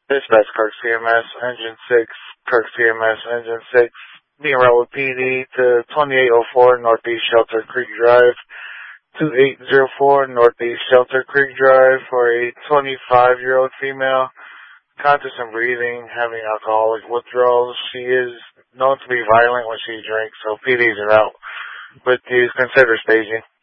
Dispatch Kirk CMS, Engine 6, Kirk CMS, Engine 6, being route with PD to 2804 Northeast Shelter Creek Drive, 2804 Northeast Shelter Creek Drive for a 25-year-old female, conscious and breathing, having alcoholic withdrawals. She is known to be violent when she drinks, so PDs are out. But you consider staging.